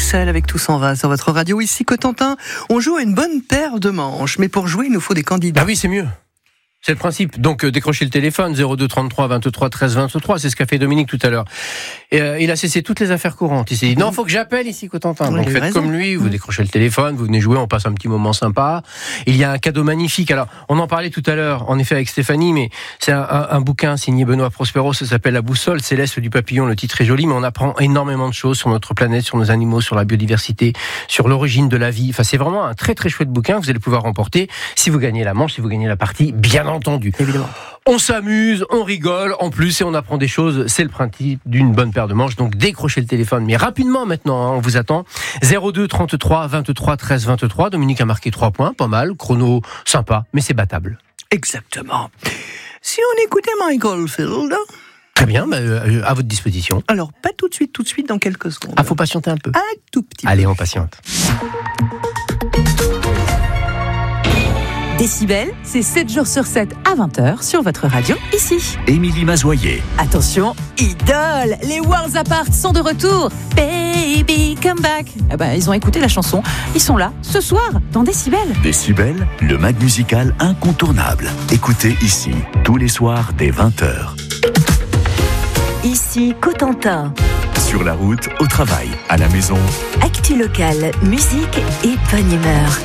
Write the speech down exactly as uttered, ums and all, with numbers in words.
seul avec Tout s'en va sur votre radio. Ici Cotentin, on joue à une bonne paire de manches, mais pour jouer il nous faut des candidats. Ah oui, c'est mieux. C'est le principe. Donc, euh, décrochez le téléphone, zéro deux trente-trois vingt-trois treize vingt-trois, c'est ce qu'a fait Dominique tout à l'heure. Et, euh, il a cessé toutes les affaires courantes. Il s'est dit, non, faut que j'appelle ici, Cotentin. Oui, Donc, faites raison. comme lui, vous décrochez le téléphone, vous venez jouer, on passe un petit moment sympa. Il y a un cadeau magnifique. Alors, on en parlait tout à l'heure, en effet, avec Stéphanie, mais c'est un, un, un bouquin signé Benoît Prospero, ça s'appelle La boussole céleste du papillon. Le titre est joli, mais on apprend énormément de choses sur notre planète, sur nos animaux, sur la biodiversité, sur l'origine de la vie. Enfin, c'est vraiment un très, très chouette bouquin que vous allez pouvoir remporter si vous gagnez la manche, si vous gagnez la partie, bien entendu. Évidemment. On s'amuse, on rigole, en plus, et on apprend des choses. C'est le principe d'une bonne paire de manches. Donc, décrochez le téléphone. Mais rapidement, maintenant, hein, on vous attend. zéro deux trente-trois vingt-trois treize vingt-trois. Dominique a marqué trois points. Pas mal. Chrono sympa, mais c'est battable. Exactement. Si on écoutait Michael Field... Très bien, bah, euh, à votre disposition. Alors, pas tout de suite, tout de suite, dans quelques secondes. Ah, faut patienter un peu. Un tout petit peu. Allez, on patiente. Décibel, c'est sept jours sur sept à vingt heures sur votre radio, ici. Émilie Mazoyer. Attention, Idole, les Worlds Apart sont de retour. Baby, come back. Eh ben, ils ont écouté la chanson. Ils sont là, ce soir, dans Décibel. Décibel, le mag musical incontournable. Écoutez ici, tous les soirs dès vingt heures. Ici Cotentin. Sur la route, au travail, à la maison. Actu locale, musique et bonne humeur.